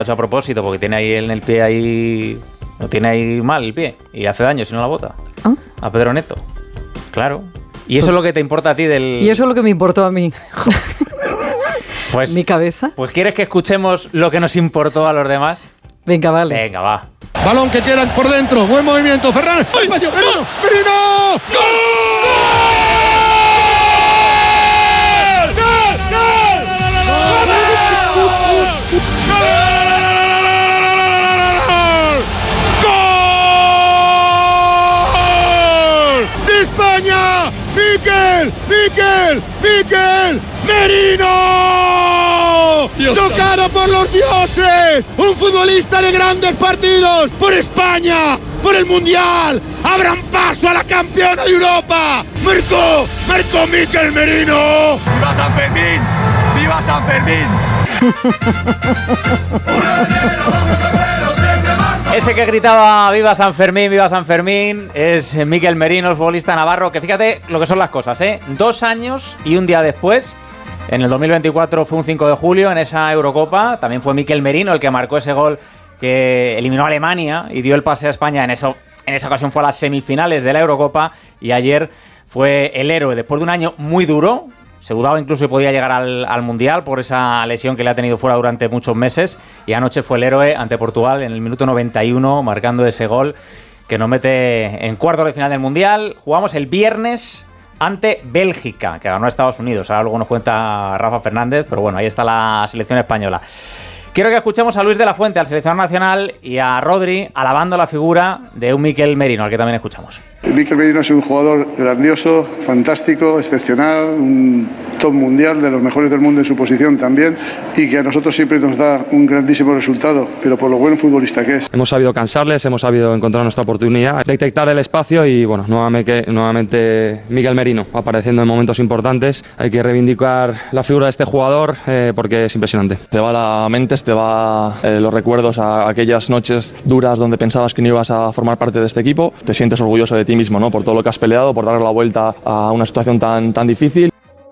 hecho a propósito, porque tiene ahí en el pie ahí... No tiene ahí mal el pie y hace daño si no la bota. ¿Ah? A Pedro Neto. Claro. Y eso es lo que te importa a ti del... Y eso es lo que me importó a mí. Pues, mi cabeza. Pues ¿quieres que escuchemos lo que nos importó a los demás? Venga, vale. Venga, va. Balón que queda por dentro. Buen movimiento. Ferran. ¡Merino! ¡Merino! España, Mikel Merino, tocado por los dioses, un futbolista de grandes partidos, por España, por el Mundial, abran paso a la campeona de Europa, marcó Mikel Merino. ¡Viva San Fermín! ¡Viva San Fermín! Ese que gritaba viva San Fermín, es Mikel Merino, el futbolista navarro, que fíjate lo que son las cosas, 2 años y un día después, en el 2024 fue un 5 de julio, en esa Eurocopa, también fue Mikel Merino el que marcó ese gol que eliminó a Alemania y dio el pase a España, en esa ocasión fue a las semifinales de la Eurocopa, y ayer fue el héroe, después de un año muy duro. Se dudaba incluso que podía llegar al Mundial por esa lesión que le ha tenido fuera durante muchos meses, y anoche fue el héroe ante Portugal en el minuto 91, marcando ese gol que nos mete en cuartos de final del Mundial. Jugamos el viernes ante Bélgica, que ganó a Estados Unidos. Ahora luego nos cuenta Rafa Fernández, pero bueno, ahí está la selección española. Quiero que escuchemos a Luis de la Fuente, al seleccionador nacional, y a Rodri alabando la figura de un Mikel Merino, al que también escuchamos. Mikel Merino es un jugador grandioso, fantástico, excepcional, un top mundial, de los mejores del mundo en su posición también, y que a nosotros siempre nos da un grandísimo resultado, pero por lo buen futbolista que es. Hemos sabido cansarles, hemos sabido encontrar nuestra oportunidad, detectar el espacio y bueno, nuevamente Mikel Merino apareciendo en momentos importantes. Hay que reivindicar la figura de este jugador porque es impresionante. Te va la mente, te va los recuerdos a aquellas noches duras donde pensabas que no ibas a formar parte de este equipo. Te sientes orgulloso de ti mismo, ¿no? Por todo lo que has peleado, por darle la vuelta a una situación tan difícil.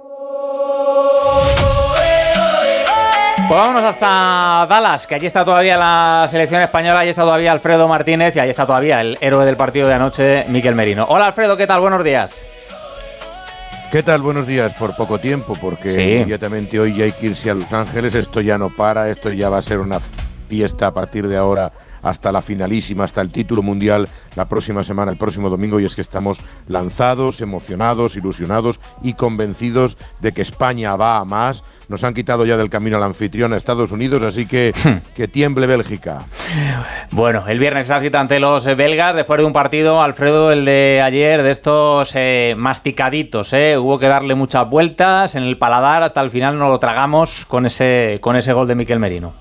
Pues vámonos hasta Dallas, que allí está todavía la selección española, allí está todavía Alfredo Martínez y allí está todavía el héroe del partido de anoche, Mikel Merino. Hola Alfredo, ¿qué tal? Buenos días. ¿Qué tal? Buenos días. Por poco tiempo, porque inmediatamente hoy ya hay que irse a Los Ángeles. Esto ya no para, esto ya va a ser una fiesta a partir de ahora hasta la finalísima, hasta el título mundial la próxima semana, el próximo domingo, y es que estamos lanzados, emocionados, ilusionados y convencidos de que España va a más. Nos han quitado ya del camino al anfitrión a Estados Unidos, así que que tiemble Bélgica. Bueno, el viernes se cita ante los belgas, después de un partido, Alfredo, el de ayer, de estos masticaditos, hubo que darle muchas vueltas en el paladar, hasta el final nos lo tragamos con ese gol de Mikel Merino.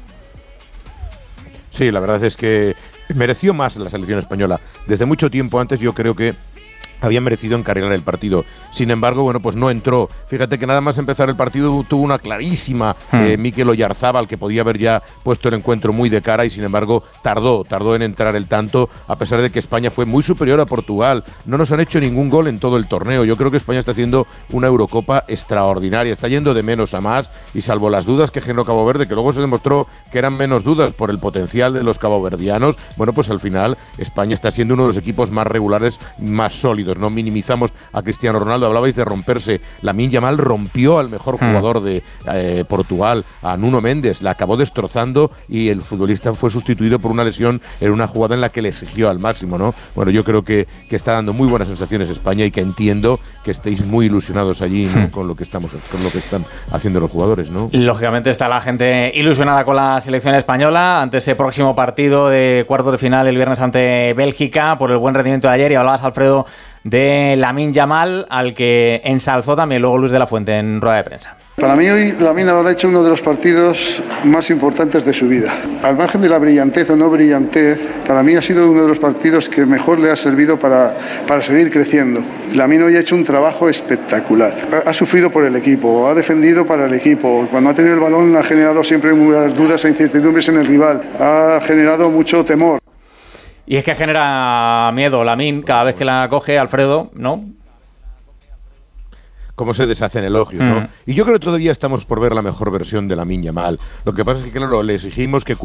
Sí, la verdad es que mereció más la selección española. Desde mucho tiempo antes yo creo que había merecido encarrilar el partido. Sin embargo, bueno, pues no entró. Fíjate que nada más empezar el partido tuvo una clarísima Mikel Oyarzábal, que podía haber ya puesto el encuentro muy de cara, y sin embargo tardó en entrar el tanto, a pesar de que España fue muy superior a Portugal. No nos han hecho ningún gol en todo el torneo. Yo creo que España está haciendo una Eurocopa extraordinaria, está yendo de menos a más, y salvo las dudas que generó Cabo Verde, que luego se demostró que eran menos dudas por el potencial de los caboverdianos, bueno, pues al final España está siendo uno de los equipos más regulares, más sólidos. No minimizamos a Cristiano Ronaldo. Hablabais de romperse. Lamine Yamal rompió al mejor jugador de Portugal, a Nuno Méndez, la acabó destrozando, y el futbolista fue sustituido por una lesión en una jugada en la que le exigió al máximo, ¿no? Bueno, yo creo que está dando muy buenas sensaciones España, y que entiendo que estéis muy ilusionados allí, ¿no? con lo que están haciendo los jugadores, ¿no? Lógicamente está la gente ilusionada con la selección española ante ese próximo partido de cuartos de final el viernes ante Bélgica, por el buen rendimiento de ayer. Y hablabas, Alfredo, de Lamine Yamal, al que ensalzó también luego Luis de la Fuente en rueda de prensa. Para mí hoy Lamine ha hecho uno de los partidos más importantes de su vida. Al margen de la brillantez o no brillantez, para mí ha sido uno de los partidos que mejor le ha servido para seguir creciendo. Lamine hoy ha hecho un trabajo espectacular. Ha sufrido por el equipo, ha defendido para el equipo. Cuando ha tenido el balón ha generado siempre muchas dudas e incertidumbres en el rival. Ha generado mucho temor. Y es que genera miedo Lamine cada vez que la coge, Alfredo, ¿no? Cómo se deshacen elogios, ¿no? Y yo creo que todavía estamos por ver la mejor versión de Lamine Yamal. Lo que pasa es que, claro, le exigimos que